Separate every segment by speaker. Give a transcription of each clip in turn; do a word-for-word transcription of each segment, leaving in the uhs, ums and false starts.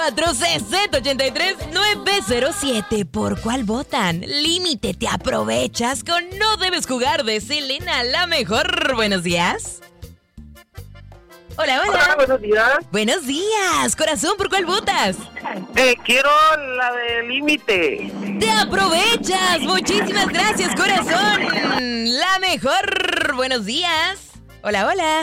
Speaker 1: cuatro, seis cero ocho tres, nueve cero siete. ¿Por cuál votan? Límite, te aprovechas con No Debes Jugar de Selena, la mejor. Buenos días. Hola, hola.
Speaker 2: Hola, buenos días.
Speaker 1: Buenos días, corazón, ¿por cuál votas?
Speaker 2: Eh, quiero la de límite.
Speaker 1: ¡Te aprovechas! Muchísimas gracias, corazón. La mejor. Buenos días. Hola, hola.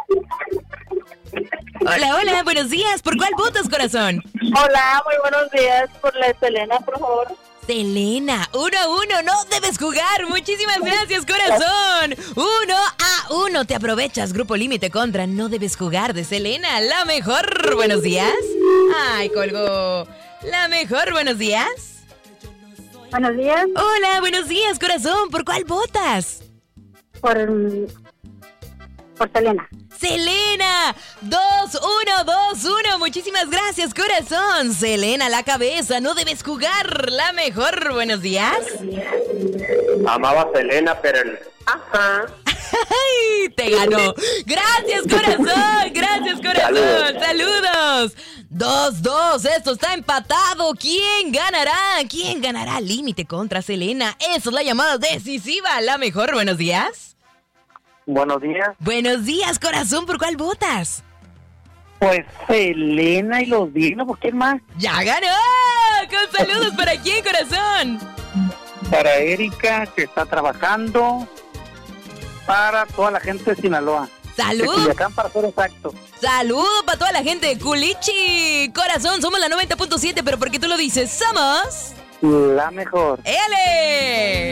Speaker 1: Hola, hola, buenos días. ¿Por cuál votas, corazón?
Speaker 3: Hola, muy buenos días. Por la de Selena, por favor.
Speaker 1: Selena, uno a uno, no debes jugar. Muchísimas gracias, corazón. Uno a uno, te aprovechas. Grupo Límite contra No Debes Jugar de Selena, la mejor. Buenos días. Ay, colgó. La mejor, buenos días.
Speaker 3: Buenos días.
Speaker 1: Hola, buenos días, corazón. ¿Por cuál votas?
Speaker 3: Por, por Selena.
Speaker 1: Selena, dos uno, dos uno, muchísimas gracias, corazón. Selena, la cabeza, no debes jugar, la mejor. Buenos días.
Speaker 2: Amaba a Selena, pero el... Ajá.
Speaker 1: Ay, te ganó. Gracias, corazón, gracias, corazón. Saludos. Dos dos, esto está empatado. ¿Quién ganará? ¿Quién ganará? Límite contra Selena. Esa es la llamada decisiva, la mejor. Buenos días.
Speaker 2: Buenos días.
Speaker 1: Buenos días, corazón. ¿Por cuál votas?
Speaker 4: Pues Selena y los dignos, ¿por quién más?
Speaker 1: ¡Ya ganó! Con saludos para quién, corazón.
Speaker 4: Para Erika, que está trabajando. Para toda la gente de Sinaloa.
Speaker 1: ¡Salud!
Speaker 4: De Culiacán, para ser exacto.
Speaker 1: ¡Saludo para toda la gente de Culichi! Corazón, somos la noventa punto siete, pero porque tú lo dices, somos...
Speaker 4: La mejor.
Speaker 1: ¡Ele!